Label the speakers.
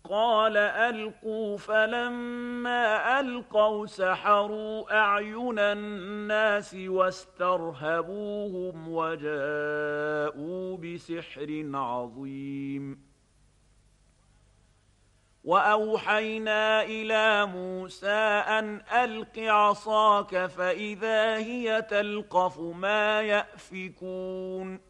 Speaker 1: قال ألقوا فلما ألقوا سحروا أعين الناس واسترهبوهم وجاءوا بسحر عظيم وأوحينا إلى موسى أن ألق عصاك فإذا هي تلقف ما يأفكون